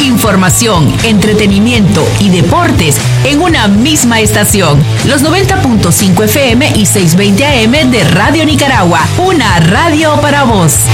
información, entretenimiento y deportes en una misma estación. Los 90.5 FM y 620 AM de Radio Nicaragua, una radio para vos.